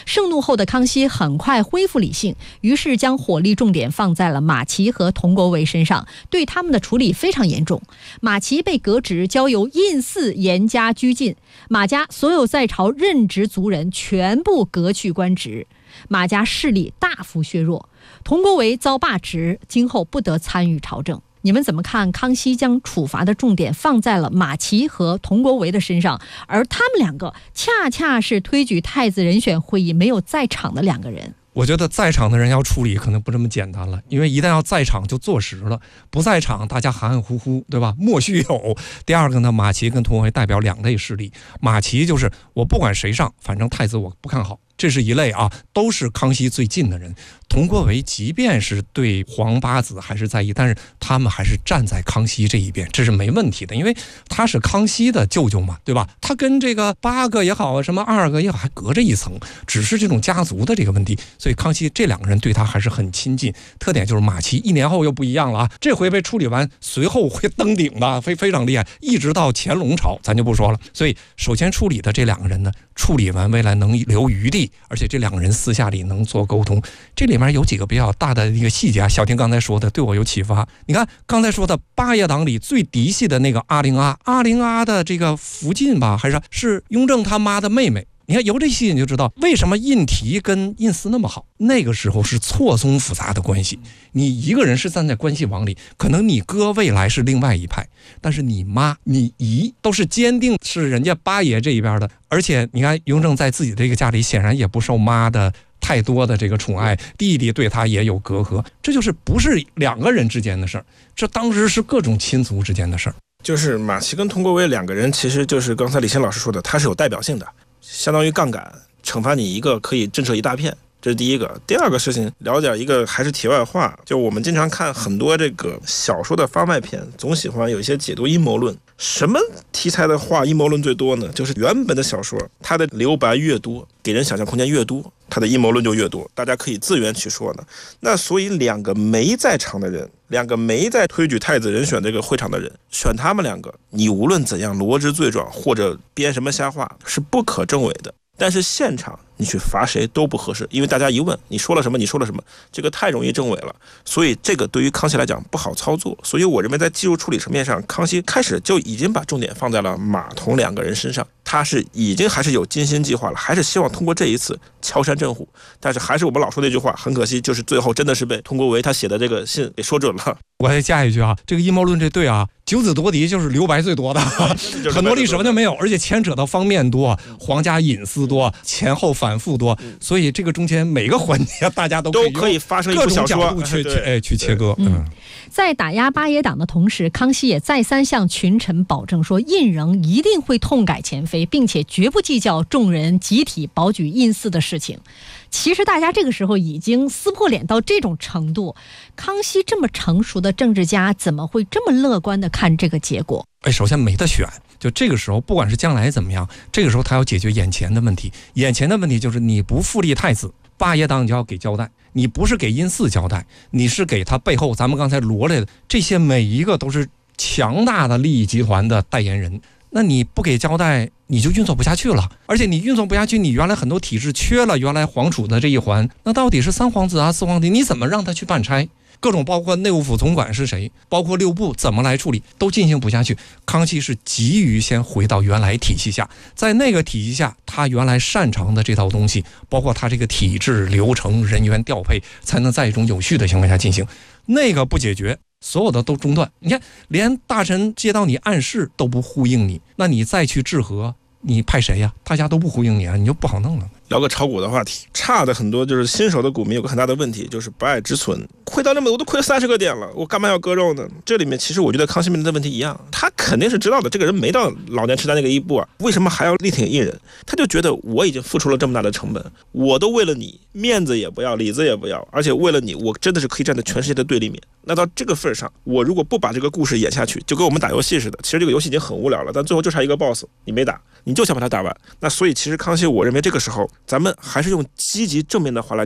盛怒后的康熙很快恢复理性，于是将火力重点放在了马齐和佟国维身上，对他们的处理非常严重。马齐被革职，交由胤祀严加拘禁，马家所有在朝任职族人全部革去官职，马家势力大幅削弱。佟国维遭罢职，今后不得参与朝政。你们怎么看康熙将处罚的重点放在了马齐和佟国维的身上，而他们两个恰恰是推举太子人选会议没有在场的两个人？ 我觉得在场的人要处理可能不这么简单了，因为一旦要在场就坐实了，不在场大家含含糊糊，对吧？莫须有。第二个呢，马齐跟佟国维代表两类势力，马齐就是我不管谁上，反正太子我不看好，这是一类啊，都是康熙最近的人。佟国维即便是对皇八子还是在意，但是他们还是站在康熙这一边，这是没问题的，因为他是康熙的舅舅嘛，对吧？他跟这个八个也好，什么二个也好，还隔着一层，只是这种家族的这个问题，所以康熙这两个人对他还是很亲近。特点就是马齐1年后又不一样了啊，这回被处理完，随后会登顶的，非常厉害，一直到乾隆朝咱就不说了。所以首先处理的这两个人呢，处理完未来能留余地，而且这两个人私下里能做沟通。这里面有几个比较大的一个细节啊，小婷刚才说的对我有启发。你看刚才说的八爷党里最嫡系的那个阿玲阿的这个福晋吧，还是雍正他妈的妹妹。你看由这细节你就知道为什么胤禔跟胤祀那么好。那个时候是错综复杂的关系，你一个人是站在关系网里，可能你哥未来是另外一派，但是你妈你姨都是坚定是人家八爷这一边的。而且你看雍正在自己的这个家里显然也不受妈的太多的这个宠爱，弟弟对他也有隔阂，这就是不是两个人之间的事儿，这当时是各种亲族之间的事儿。 就是马齐跟佟国维两个人，其实就是刚才李欣老师说的，他是有代表性的，相当于杠杆，惩罚你一个可以震慑一大片，这是第一个。第二个事情了解一个还是题外话，就我们经常看很多这个小说的番外篇，总喜欢有一些解读阴谋论。什么题材的话阴谋论最多呢？就是原本的小说它的留白越多，给人想象空间越多，它的阴谋论就越多，大家可以自圆其说呢。那所以两个没在场的人，两个没在推举太子人选这个会场的人，选他们两个，你无论怎样罗织罪状或者编什么瞎话是不可证伪的。但是现场你去罚谁都不合适，因为大家一问你说了什么，你说了什么，这个太容易证伪了，所以这个对于康熙来讲不好操作。所以我认为在技术处理层面上，康熙开始就已经把重点放在了马佟两个人身上，他是已经还是有精心计划了，还是希望通过这一次敲山震虎。但是还是我们老说那句话，很可惜就是最后真的是被佟国维他写的这个信给说准了。 我再加一句啊，这个阴谋论这对啊，九子夺嫡就是留白最多的，很多历史完全没有，而且牵扯到方面多，皇家隐私多，前后反复多，所以这个中间每个环节大家都可以发生一部小说， 各种角度去切割。 在打压八爷党的同时，康熙也再三向群臣保证说，胤禛一定会痛改前非，并且绝不计较众人集体保举胤祀的事情。其实大家这个时候已经撕破脸到这种程度，康熙这么成熟的政治家怎么会这么乐观的看这个结果？ 首先没得选，就这个时候不管是将来怎么样，这个时候他要解决眼前的问题。眼前的问题就是你不复立太子，八爷党你就要给交代，你不是给胤祀交代，你是给他背后咱们刚才罗列的这些每一个都是强大的利益集团的代言人，那你不给交代，你就运作不下去了。而且你运作不下去，你原来很多体制缺了原来皇储的这一环，那到底是三皇子啊四皇子，你怎么让他去办差？各种包括内务府总管是谁，包括六部怎么来处理，都进行不下去。康熙是急于先回到原来体系下，在那个体系下他原来擅长的这套东西，包括他这个体制流程人员调配，才能在一种有序的情况下进行。那个不解决，所有的都中断。你看连大臣接到你暗示都不呼应你，那你再去治和，你派谁呀？大家都不呼应你啊，你就不好弄了。 聊个炒股的话题，差的很多就是新手的股民有个很大的问题，就是不爱止损，亏到那么多，我都亏30个点了，我干嘛要割肉呢？这里面其实我觉得康熙面临的问题一样，他肯定是知道的，这个人没到老年痴呆那个一步啊，为什么还要力挺胤人？他就觉得我已经付出了这么大的成本，我都为了你面子也不要，里子也不要，而且为了你，我真的是可以站在全世界的对立面。那到这个份上，我如果不把这个故事演下去，就跟我们打游戏似的，其实这个游戏已经很无聊了，但最后就差一个 boss， 你没打，你就想把它打完。那所以其实康熙，我认为这个时候咱们还是用积极正面的话来讲，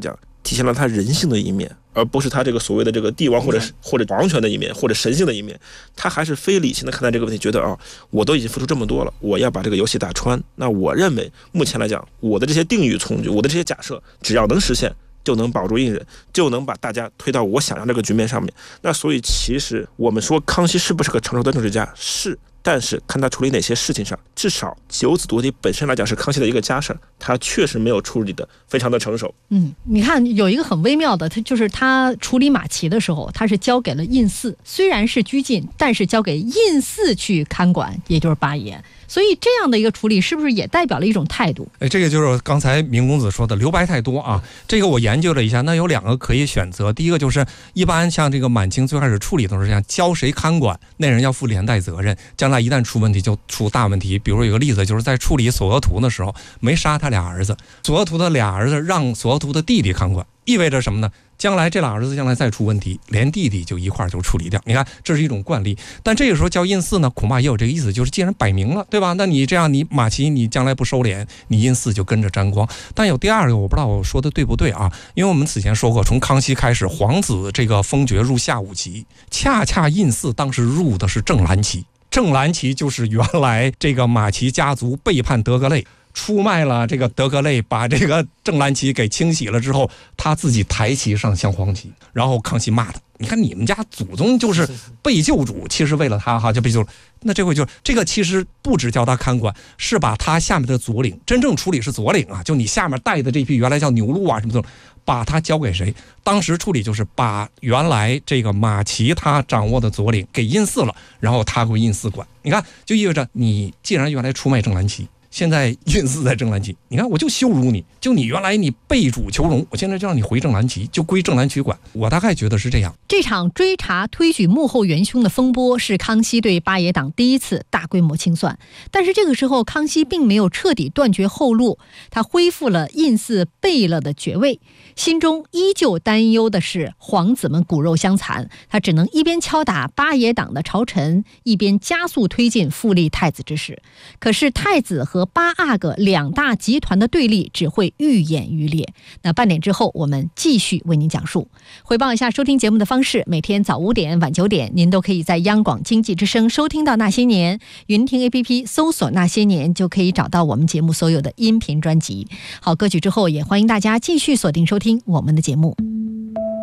体现了他人性的一面，而不是他这个所谓的这个帝王或者皇权的一面，或者神性的一面。他还是非理性的看待这个问题，觉得我都已经付出这么多了，我要把这个游戏打穿。那我认为目前来讲，我的这些定语从句，我的这些假设，只要能实现，就能保住一人，就能把大家推到我想要这个局面上面。那所以其实我们说康熙是不是个成熟的政治家，是。但是看他处理哪些事情上，至少九子夺嫡本身来讲是康熙的一个家事，他确实没有处理的非常的成熟。 你看有一个很微妙的，他处理马齐的时候，他是交给了胤祀，虽然是拘禁，但是交给胤祀去看管，也就是八爷。所以这样的一个处理是不是也代表了一种态度？ 这个就是刚才明公子说的留白太多啊。这个我研究了一下，那有2个可以选择。第一个就是一般像这个满清最开始处理都是这样，交谁看管，那人要负连带责任，将来一旦出问题就出大问题。比如有个例子，就是在处理索额图的时候没杀他俩儿子，索额图的俩儿子让索额图的弟弟看管，意味着什么呢？将来这俩儿子将来再出问题，连弟弟就一块就处理掉。你看这是一种惯例。但这个时候交胤祀呢，恐怕也有这个意思，就是既然摆明了，对吧？那你这样，你马齐你将来不收敛，你胤祀就跟着沾光。但有第2个，我不知道我说的对不对啊？因为我们此前说过，从康熙开始，皇子这个封爵入下5旗，恰恰胤祀当时入的是正蓝旗。正蓝旗就是原来这个马齐家族背叛德格类，出卖了这个德格类，把这个正蓝旗给清洗了之后，他自己抬旗上镶黄旗，然后康熙骂他，你看你们家祖宗就是被救主，其实为了他就被救了。那这回就这个其实不只叫他看管，是把他下面的左领，真正处理是左领啊，就你下面带的这批原来叫牛鹿啊什么的，把他交给谁？当时处理就是把原来这个马齐他掌握的左领给胤祀了，然后他归胤祀管。你看，就意味着你既然原来出卖正蓝旗，现在胤祀在正蓝旗，你看我就羞辱你，就你原来你背主求荣，我现在就让你回正蓝旗，就归正蓝旗管。我大概觉得是这样。 这场追查推举幕后元凶的风波是康熙对八爷党第一次大规模清算，但是这个时候康熙并没有彻底断绝后路，他恢复了胤祀背了的爵位，心中依旧担忧的是皇子们骨肉相残，他只能一边敲打八爷党的朝臣，一边加速推进复立太子之事。可是太子和八阿哥2大集团的对立只会愈演愈烈。那半点之后我们继续为您讲述。回报一下收听节目的方式，每天早5点晚9点您都可以在央广经济之声收听到那些年，云听 APP 搜索那些年就可以找到我们节目所有的音频专辑。好，歌曲之后也欢迎大家继续锁定收听我们的节目。